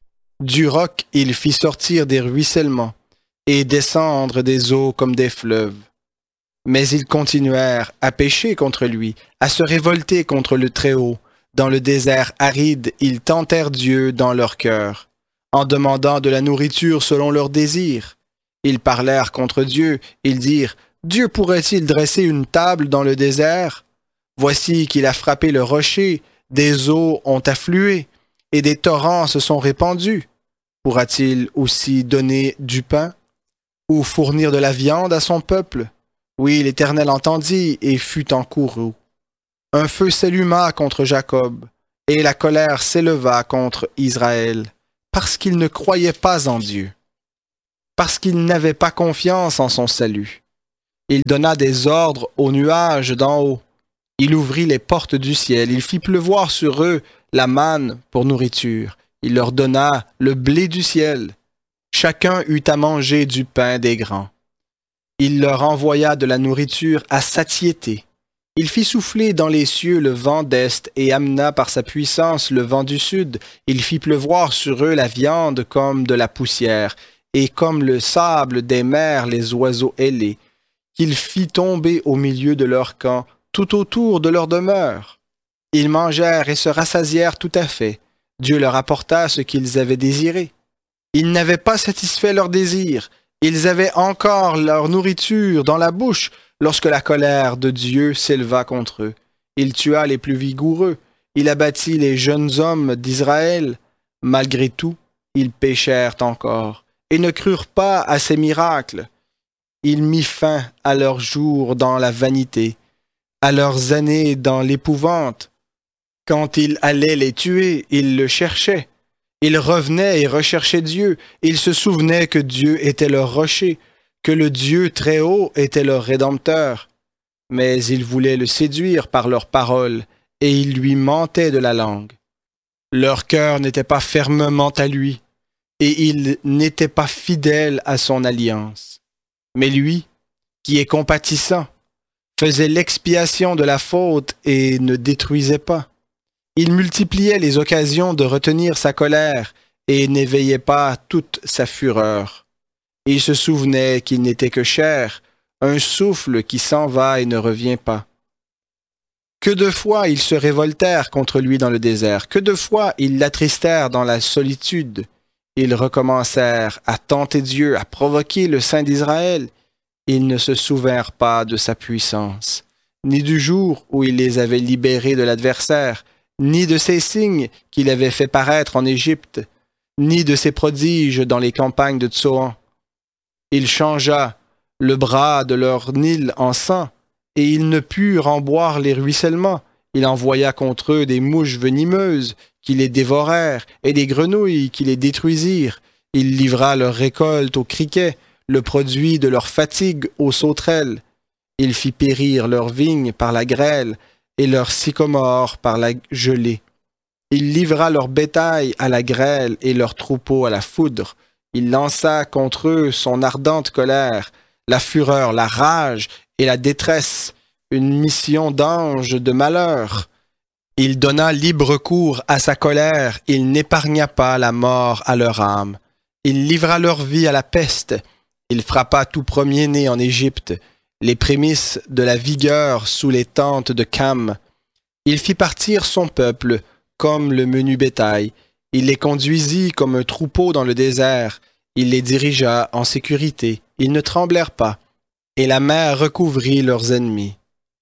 Du roc, il fit sortir des ruissellements, et descendre des eaux comme des fleuves. Mais ils continuèrent à pécher contre lui, à se révolter contre le Très-Haut. Dans le désert aride, ils tentèrent Dieu dans leur cœur, en demandant de la nourriture selon leurs désirs. Ils parlèrent contre Dieu, ils dirent, « Dieu pourrait-il dresser une table dans le désert? Voici qu'il a frappé le rocher, des eaux ont afflué, et des torrents se sont répandus. Pourra-t-il aussi donner du pain, ou fournir de la viande à son peuple? » Oui, l'Éternel entendit et fut en courroux. Un feu s'alluma contre Jacob, et la colère s'éleva contre Israël. parce qu'il ne croyait pas en Dieu, parce qu'il n'avait pas confiance en son salut. Il donna des ordres aux nuages d'en haut. Il ouvrit les portes du ciel. Il fit pleuvoir sur eux la manne pour nourriture. Il leur donna le blé du ciel. Chacun eut à manger du pain des grands. Il leur envoya de la nourriture à satiété. Il fit souffler dans les cieux le vent d'est et amena par sa puissance le vent du sud. Il fit pleuvoir sur eux la viande comme de la poussière, et comme le sable des mers les oiseaux ailés, qu'il fit tomber au milieu de leur camp, tout autour de leur demeure. Ils mangèrent et se rassasièrent tout à fait. Dieu leur apporta ce qu'ils avaient désiré. Ils n'avaient pas satisfait leur désir. Ils avaient encore leur nourriture dans la bouche lorsque la colère de Dieu s'éleva contre eux. Il tua les plus vigoureux. Il abattit les jeunes hommes d'Israël. Malgré tout, ils péchèrent encore et ne crurent pas à ses miracles. Il mit fin à leurs jours dans la vanité, à leurs années dans l'épouvante. Quand il allait les tuer, ils le cherchaient. Ils revenaient et recherchaient Dieu. Ils se souvenaient que Dieu était leur rocher, que le Dieu très haut était leur rédempteur. Mais ils voulaient le séduire par leurs paroles, et ils lui mentaient de la langue. Leur cœur n'était pas fermement à lui, et ils n'étaient pas fidèles à son alliance. Mais lui, qui est compatissant, faisait l'expiation de la faute et ne détruisait pas. Il multipliait les occasions de retenir sa colère et n'éveillait pas toute sa fureur. Il se souvenait qu'il n'était que chair, un souffle qui s'en va et ne revient pas. Que de fois ils se révoltèrent contre lui dans le désert, que de fois ils l'attristèrent dans la solitude. Ils recommencèrent à tenter Dieu, à provoquer le Saint d'Israël. Ils ne se souvinrent pas de sa puissance, ni du jour où il les avait libérés de l'adversaire, ni de ses signes qu'il avait fait paraître en Égypte, ni de ses prodiges dans les campagnes de Tsoan. Il changea le bras de leur Nil en sang, et ils ne purent en boire les ruissellements. Il envoya contre eux des mouches venimeuses qui les dévorèrent, et des grenouilles qui les détruisirent. Il livra leur récolte aux criquets, le produit de leur fatigue aux sauterelles. Il fit périr leurs vignes par la grêle, et leurs sycomores par la gelée. Il livra leur bétail à la grêle et leurs troupeaux à la foudre. Il lança contre eux son ardente colère, la fureur, la rage et la détresse, une mission d'ange de malheur. Il donna libre cours à sa colère, il n'épargna pas la mort à leur âme. Il livra leur vie à la peste, il frappa tout premier-né en Égypte, les prémices de la vigueur sous les tentes de Cam. Il fit partir son peuple comme le menu bétail. Il les conduisit comme un troupeau dans le désert. Il les dirigea en sécurité. Ils ne tremblèrent pas. Et la mer recouvrit leurs ennemis.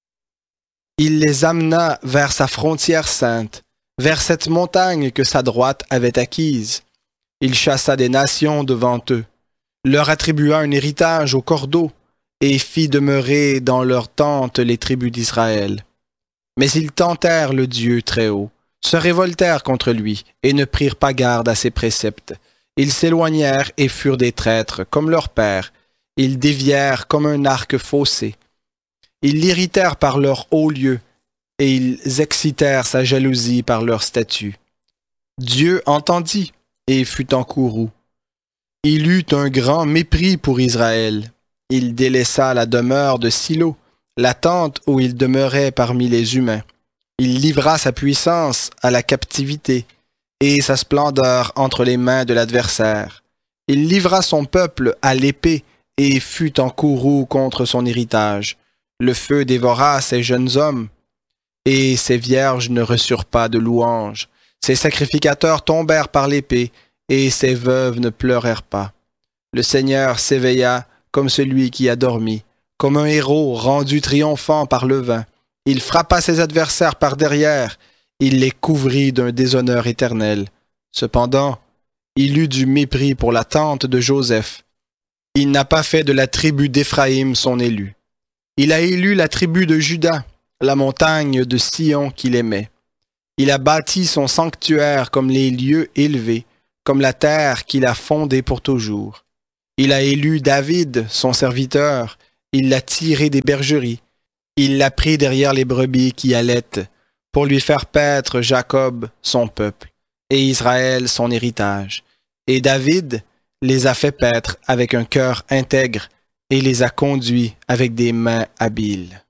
Il les amena vers sa frontière sainte, vers cette montagne que sa droite avait acquise. Il chassa des nations devant eux, leur attribua un héritage au cordeau, et fit demeurer dans leurs tentes les tribus d'Israël. Mais ils tentèrent le Dieu très haut, se révoltèrent contre lui, et ne prirent pas garde à ses préceptes. Ils s'éloignèrent et furent des traîtres, comme leur père. Ils dévièrent comme un arc faussé. Ils l'irritèrent par leur haut lieu, et ils excitèrent sa jalousie par leur statut. Dieu entendit, et fut en courroux. Il eut un grand mépris pour Israël. Il délaissa la demeure de Silo, la tente où il demeurait parmi les humains. Il livra sa puissance à la captivité et sa splendeur entre les mains de l'adversaire. Il livra son peuple à l'épée et fut en courroux contre son héritage. Le feu dévora ses jeunes hommes, et ses vierges ne reçurent pas de louanges. Ses sacrificateurs tombèrent par l'épée, et ses veuves ne pleurèrent pas. Le Seigneur s'éveilla comme celui qui a dormi, comme un héros rendu triomphant par le vin. Il frappa ses adversaires par derrière, il les couvrit d'un déshonneur éternel. Cependant, il eut du mépris pour la tente de Joseph. Il n'a pas fait de la tribu d'Éphraïm son élu. Il a élu la tribu de Juda, la montagne de Sion qu'il aimait. Il a bâti son sanctuaire comme les lieux élevés, comme la terre qu'il a fondée pour toujours. Il a élu David, son serviteur, il l'a tiré des bergeries, il l'a pris derrière les brebis qui allaitent, pour lui faire paître Jacob, son peuple, et Israël, son héritage. Et David les a fait paître avec un cœur intègre et les a conduits avec des mains habiles.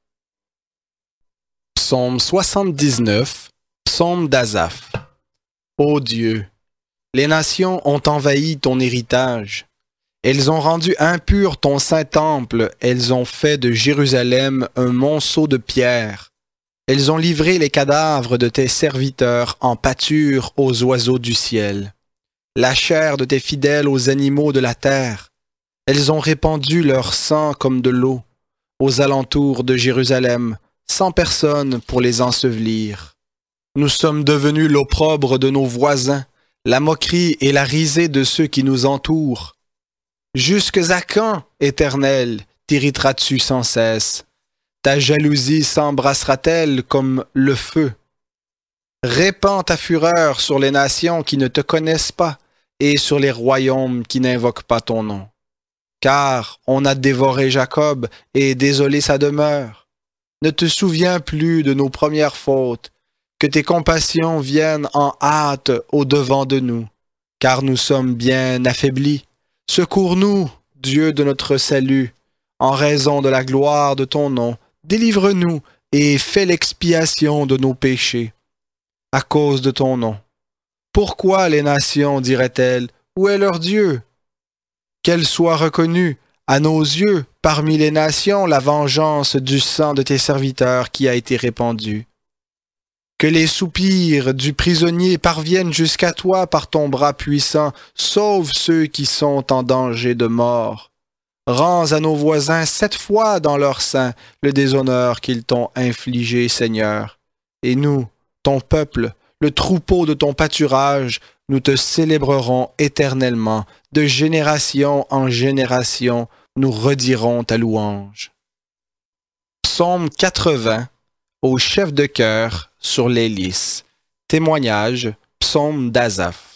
Psaume 79, psaume d'Asaph. Ô Dieu, les nations ont envahi ton héritage. Elles ont rendu impur ton saint temple, elles ont fait de Jérusalem un monceau de pierre. Elles ont livré les cadavres de tes serviteurs en pâture aux oiseaux du ciel, la chair de tes fidèles aux animaux de la terre. Elles ont répandu leur sang comme de l'eau aux alentours de Jérusalem, sans personne pour les ensevelir. Nous sommes devenus l'opprobre de nos voisins, la moquerie et la risée de ceux qui nous entourent. Jusque à quand, Éternel, t'irriteras-tu sans cesse? Ta jalousie s'embrassera-t-elle comme le feu? Répands ta fureur sur les nations qui ne te connaissent pas et sur les royaumes qui n'invoquent pas ton nom. Car on a dévoré Jacob et désolé sa demeure. Ne te souviens plus de nos premières fautes, que tes compassions viennent en hâte au-devant de nous, car nous sommes bien affaiblis. Secours-nous, Dieu de notre salut, en raison de la gloire de ton nom. Délivre-nous et fais l'expiation de nos péchés, à cause de ton nom. Pourquoi les nations, diraient-elles, où est leur Dieu? Qu'elle soit reconnue à nos yeux parmi les nations la vengeance du sang de tes serviteurs qui a été répandue. Que les soupirs du prisonnier parviennent jusqu'à toi par ton bras puissant, sauve ceux qui sont en danger de mort. Rends à nos voisins 7 fois dans leur sein le déshonneur qu'ils t'ont infligé, Seigneur. Et nous, ton peuple, le troupeau de ton pâturage, nous te célébrerons éternellement. De génération en génération, nous redirons ta louange. Psaume 80, au chef de chœur sur les lys. Témoignage, psaume d'Asaph.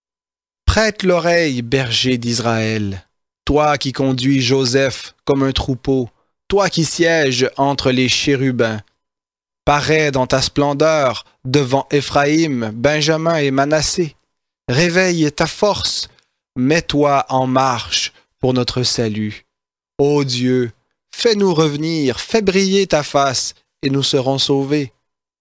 Prête l'oreille, berger d'Israël. Toi qui conduis Joseph comme un troupeau, toi qui sièges entre les chérubins, parais dans ta splendeur devant Éphraïm, Benjamin et Manassé. Réveille ta force, mets-toi en marche pour notre salut. Ô Dieu, fais-nous revenir, fais briller ta face, et nous serons sauvés.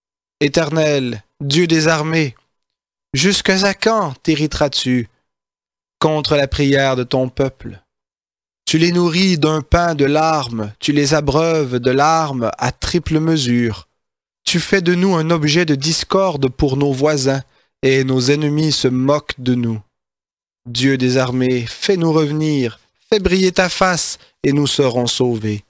Éternel, Dieu des armées, jusqu'à quand t'irriteras-tu contre la prière de ton peuple? Tu les nourris d'un pain de larmes, tu les abreuves de larmes à triple mesure. Tu fais de nous un objet de discorde pour nos voisins, et nos ennemis se moquent de nous. Dieu des armées, fais-nous revenir, fais briller ta face, et nous serons sauvés.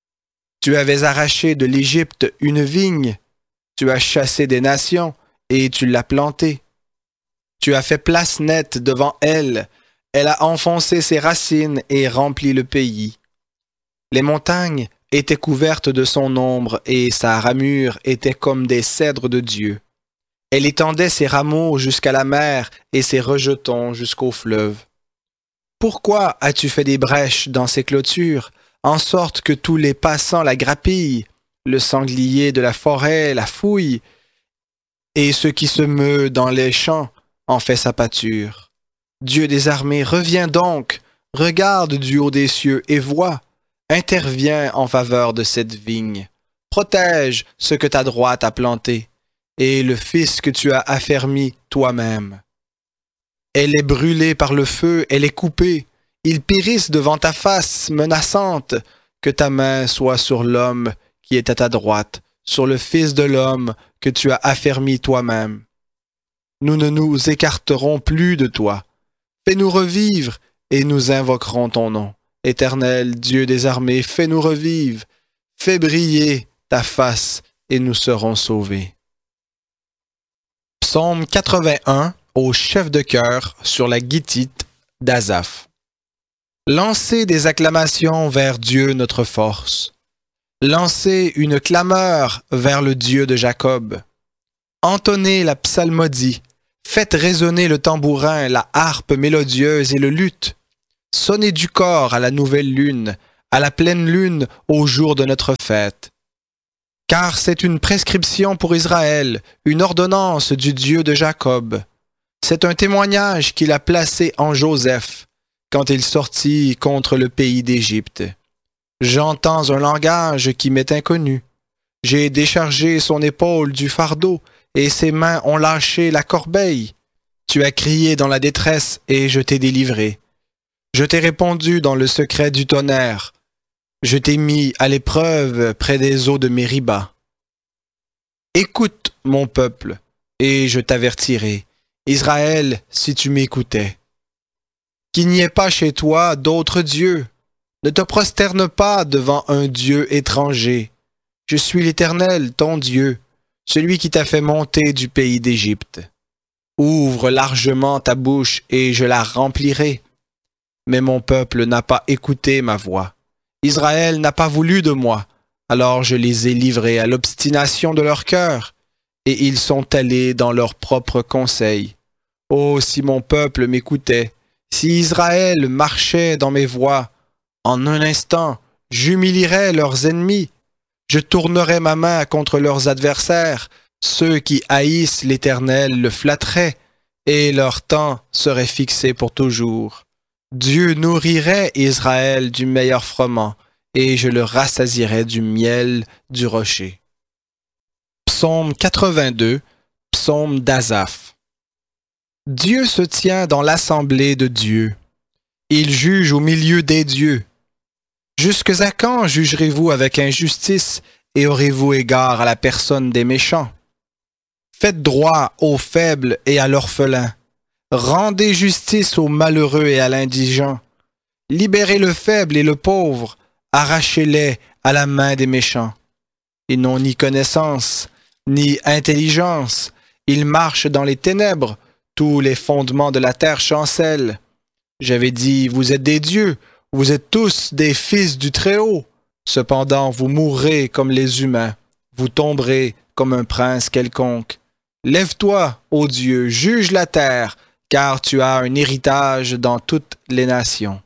Tu avais arraché de l'Égypte une vigne, tu as chassé des nations, et tu l'as plantée. Tu as fait place nette devant elle, elle a enfoncé ses racines et rempli le pays. Les montagnes étaient couvertes de son ombre et sa ramure était comme des cèdres de Dieu. Elle étendait ses rameaux jusqu'à la mer et ses rejetons jusqu'au fleuve. Pourquoi as-tu fait des brèches dans ses clôtures, en sorte que tous les passants la grappillent, le sanglier de la forêt la fouille, et ce qui se meut dans les champs en fait sa pâture? Dieu des armées, reviens donc, regarde du haut des cieux et vois, interviens en faveur de cette vigne, protège ce que ta droite a planté, et le fils que tu as affermi toi-même. Elle est brûlée par le feu, elle est coupée, ils périssent devant ta face menaçante, que ta main soit sur l'homme qui est à ta droite, sur le fils de l'homme que tu as affermi toi-même. Nous ne nous écarterons plus de toi. Fais-nous revivre, et nous invoquerons ton nom. Éternel, Dieu des armées, fais-nous revivre. Fais briller ta face, et nous serons sauvés. Psaume 81, au chef de chœur sur la guitite d'Asaph. Lancez des acclamations vers Dieu notre force. Lancez une clameur vers le Dieu de Jacob. Entonnez la psalmodie. Faites résonner le tambourin, la harpe mélodieuse et le luth. Sonnez du cor à la nouvelle lune, à la pleine lune, au jour de notre fête. Car c'est une prescription pour Israël, une ordonnance du Dieu de Jacob. C'est un témoignage qu'il a placé en Joseph, quand il sortit contre le pays d'Égypte. J'entends un langage qui m'est inconnu. J'ai déchargé son épaule du fardeau, et ses mains ont lâché la corbeille. Tu as crié dans la détresse, et je t'ai délivré. Je t'ai répondu dans le secret du tonnerre. Je t'ai mis à l'épreuve près des eaux de Mériba. Écoute, mon peuple, et je t'avertirai. Israël, si tu m'écoutais. Qu'il n'y ait pas chez toi d'autres dieux. Ne te prosterne pas devant un Dieu étranger. Je suis l'Éternel, ton Dieu, celui qui t'a fait monter du pays d'Égypte. Ouvre largement ta bouche et je la remplirai. Mais mon peuple n'a pas écouté ma voix. Israël n'a pas voulu de moi. Alors je les ai livrés à l'obstination de leur cœur, et ils sont allés dans leur propre conseil. Oh, si mon peuple m'écoutait, si Israël marchait dans mes voies, en un instant, j'humilierais leurs ennemis. Je tournerais ma main contre leurs adversaires. Ceux qui haïssent l'Éternel le flatteraient, et leur temps serait fixé pour toujours. Dieu nourrirait Israël du meilleur froment, et je le rassasierai du miel du rocher. Psaume 82, psaume d'Asaph. Dieu se tient dans l'assemblée de Dieu. Il juge au milieu des dieux. Jusques à quand jugerez-vous avec injustice et aurez-vous égard à la personne des méchants? Faites droit aux faibles et à l'orphelin. Rendez justice aux malheureux et à l'indigent. Libérez le faible et le pauvre. Arrachez-les à la main des méchants. Ils n'ont ni connaissance, ni intelligence. Ils marchent dans les ténèbres. Tous les fondements de la terre chancellent. J'avais dit, vous êtes des dieux, vous êtes tous des fils du Très-Haut. Cependant, vous mourrez comme les humains. Vous tomberez comme un prince quelconque. Lève-toi, ô Dieu, juge la terre, car tu as un héritage dans toutes les nations.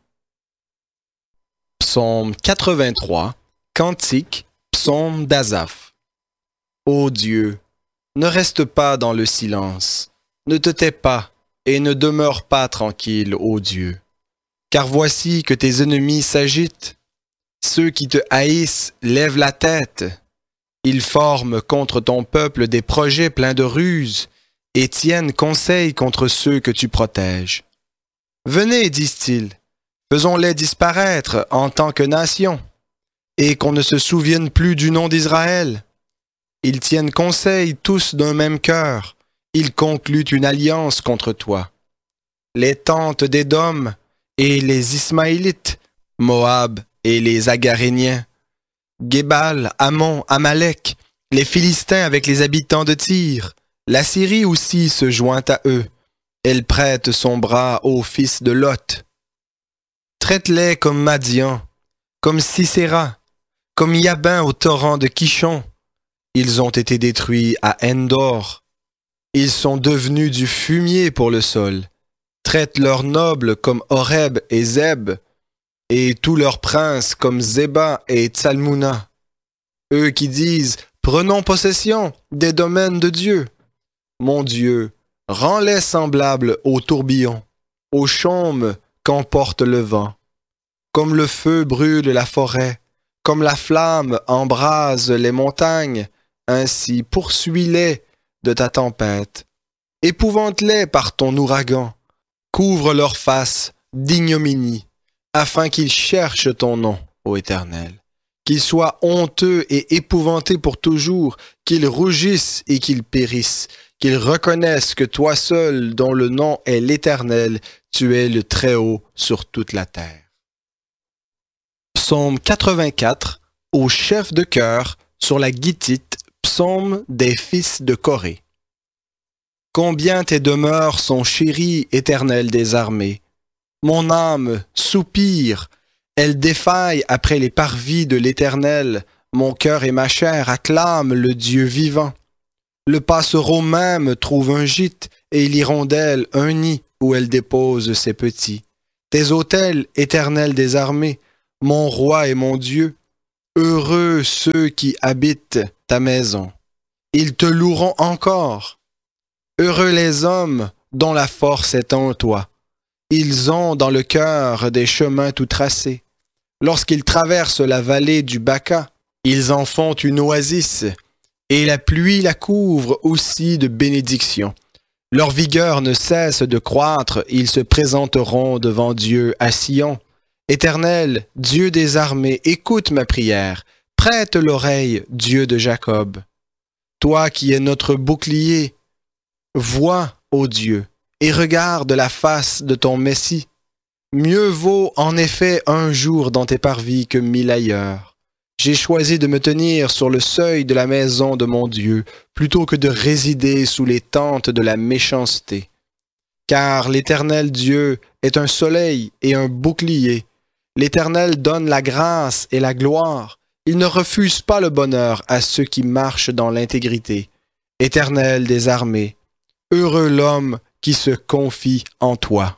Psaume 83, cantique, psaume d'Asaph. Ô Dieu, ne reste pas dans le silence, ne te tais pas et ne demeure pas tranquille, ô Dieu. Car voici que tes ennemis s'agitent. Ceux qui te haïssent lèvent la tête. Ils forment contre ton peuple des projets pleins de ruses et tiennent conseil contre ceux que tu protèges. Venez, disent-ils, faisons-les disparaître en tant que nation, et qu'on ne se souvienne plus du nom d'Israël. Ils tiennent conseil tous d'un même cœur. Ils concluent une alliance contre toi. Les tentes d'Édom et les Ismaélites, Moab et les Agaréniens, Gébal, Ammon, Amalek, les Philistins avec les habitants de Tyr, la Syrie aussi se joint à eux. Elle prête son bras aux fils de Lot. Traite-les comme Madian, comme Sisera, comme Yabin au torrent de Kishon. Ils ont été détruits à Endor. Ils sont devenus du fumier pour le sol. Traite leurs nobles comme Horeb et Zeb, et tous leurs princes comme Zéba et Tsalmouna. Eux qui disent « Prenons possession des domaines de Dieu ». Mon Dieu, rends-les semblables aux tourbillons, aux chaumes qu'emporte le vent. Comme le feu brûle la forêt, comme la flamme embrase les montagnes, ainsi poursuis-les de ta tempête. Épouvante-les par ton ouragan. Couvre leur face d'ignominie, afin qu'ils cherchent ton nom, ô Éternel. Qu'ils soient honteux et épouvantés pour toujours, qu'ils rougissent et qu'ils périssent, qu'ils reconnaissent que toi seul, dont le nom est l'Éternel, tu es le Très-Haut sur toute la terre. Psaume 84, au chef de chœur, sur la guitite, psaume des fils de Corée. Combien tes demeures sont chéries, Éternel des armées. Mon âme soupire, elle défaille après les parvis de l'Éternel. Mon cœur et ma chair acclament le Dieu vivant. Le passereau même trouve un gîte et l'hirondelle un nid où elle dépose ses petits. Tes autels, Éternel des armées, mon roi et mon Dieu, heureux ceux qui habitent ta maison. Ils te loueront encore. Heureux les hommes dont la force est en toi. Ils ont dans le cœur des chemins tout tracés. Lorsqu'ils traversent la vallée du Baca, ils en font une oasis, et la pluie la couvre aussi de bénédictions. Leur vigueur ne cesse de croître, ils se présenteront devant Dieu à Sion. Éternel, Dieu des armées, écoute ma prière, prête l'oreille, Dieu de Jacob. Toi qui es notre bouclier, vois, ô Dieu, et regarde la face de ton Messie. Mieux vaut en effet un jour dans tes parvis que 1000 ailleurs. J'ai choisi de me tenir sur le seuil de la maison de mon Dieu, plutôt que de résider sous les tentes de la méchanceté. Car l'Éternel Dieu est un soleil et un bouclier. L'Éternel donne la grâce et la gloire. Il ne refuse pas le bonheur à ceux qui marchent dans l'intégrité. Éternel des armées, heureux l'homme qui se confie en toi.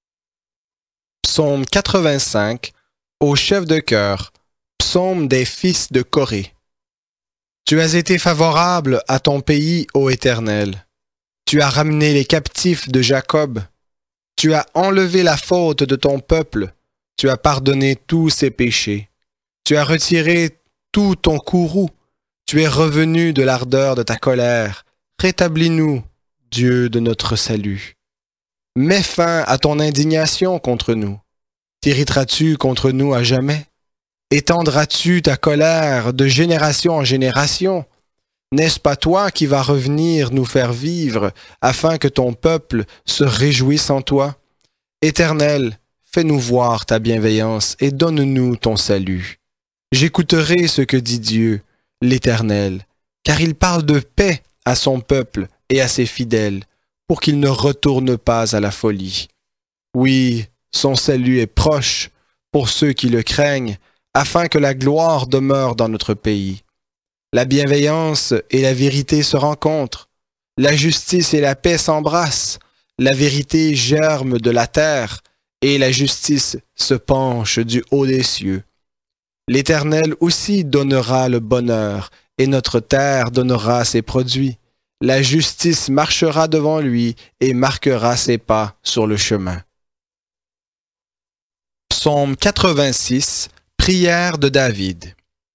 Psaume 85, au chef de chœur, psaume des fils de Corée. Tu as été favorable à ton pays, ô Éternel. Tu as ramené les captifs de Jacob. Tu as enlevé la faute de ton peuple. Tu as pardonné tous ses péchés. Tu as retiré tout ton courroux. Tu es revenu de l'ardeur de ta colère. Rétablis-nous, Dieu de notre salut. Mets fin à ton indignation contre nous. T'irriteras-tu contre nous à jamais? Étendras-tu ta colère de génération en génération? N'est-ce pas toi qui vas revenir nous faire vivre afin que ton peuple se réjouisse en toi? Éternel, fais-nous voir ta bienveillance et donne-nous ton salut. J'écouterai ce que dit Dieu, l'Éternel, car il parle de paix à son peuple et à ses fidèles, pour qu'ils ne retournent pas à la folie. Oui, son salut est proche pour ceux qui le craignent, afin que la gloire demeure dans notre pays. La bienveillance et la vérité se rencontrent, la justice et la paix s'embrassent, la vérité germe de la terre, et la justice se penche du haut des cieux. L'Éternel aussi donnera le bonheur, et notre terre donnera ses produits. La justice marchera devant lui et marquera ses pas sur le chemin. Psaume 86, prière de David.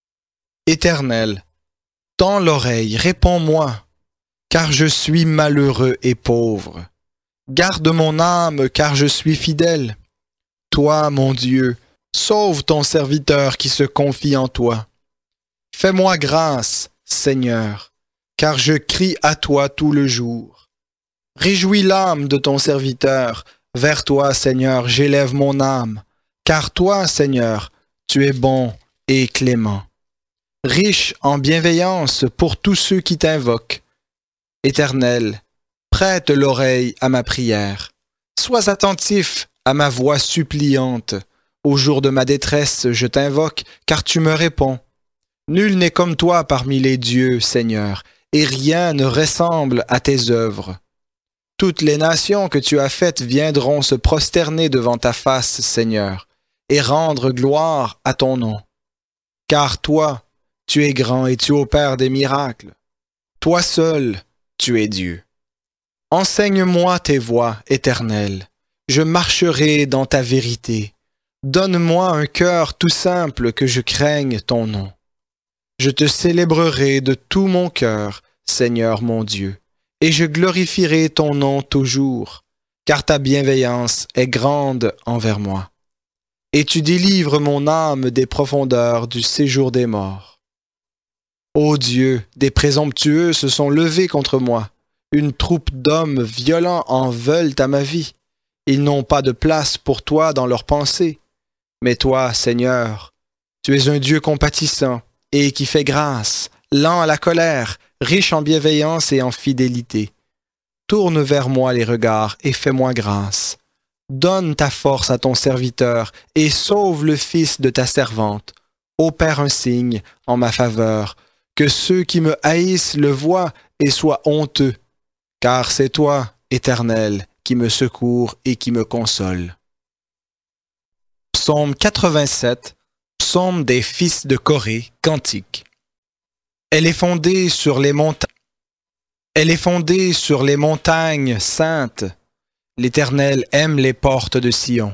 Éternel, tends l'oreille, réponds-moi, car je suis malheureux et pauvre. Garde mon âme, car je suis fidèle. Toi, mon Dieu, sauve ton serviteur qui se confie en toi. Fais-moi grâce, Seigneur, car je crie à toi tout le jour. Réjouis l'âme de ton serviteur. Vers toi, Seigneur, j'élève mon âme, car toi, Seigneur, tu es bon et clément. Riche en bienveillance pour tous ceux qui t'invoquent. Éternel, prête l'oreille à ma prière. Sois attentif à ma voix suppliante. Au jour de ma détresse, je t'invoque, car tu me réponds. Nul n'est comme toi parmi les dieux, Seigneur, et rien ne ressemble à tes œuvres. Toutes les nations que tu as faites viendront se prosterner devant ta face, Seigneur, et rendre gloire à ton nom. Car toi, tu es grand et tu opères des miracles. Toi seul, tu es Dieu. Enseigne-moi tes voies, Éternel. Je marcherai dans ta vérité. Donne-moi un cœur tout simple que je craigne ton nom. Je te célébrerai de tout mon cœur, Seigneur mon Dieu, et je glorifierai ton nom toujours, car ta bienveillance est grande envers moi. Et tu délivres mon âme des profondeurs du séjour des morts. Ô Dieu, des présomptueux se sont levés contre moi. Une troupe d'hommes violents en veulent à ma vie. Ils n'ont pas de place pour toi dans leurs pensées. Mais toi, Seigneur, tu es un Dieu compatissant et qui fait grâce, lent à la colère, riche en bienveillance et en fidélité. Tourne vers moi les regards et fais-moi grâce. Donne ta force à ton serviteur et sauve le fils de ta servante. Opère un signe en ma faveur, que ceux qui me haïssent le voient et soient honteux. Car c'est toi, Éternel, qui me secourt et qui me console. Psaume 87, psaume des fils de Corée, cantique. Elle est fondée sur les montagnes. Elle est fondée sur les montagnes saintes. L'Éternel aime les portes de Sion.